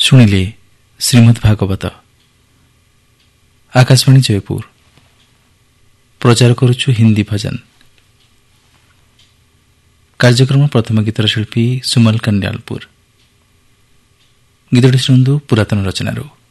ଶୁଣିଲେ ଶ୍ରୀମଦ୍ ଭାଗବତ। ଆକାଶବାଣୀ ଜୟପୁର ପ୍ରଚାର କରୁଛୁ ହିନ୍ଦୀ ଭଜନ କାର୍ଯ୍ୟକ୍ରମ। ପ୍ରଥମ ଗୀତର ଶିଳ୍ପୀ ସୁମଲ କନ୍ୟାଲପୁର। ଗୀତଟି ଶୁଣନ୍ତୁ ପୁରାତନ ରଚନାରୁ।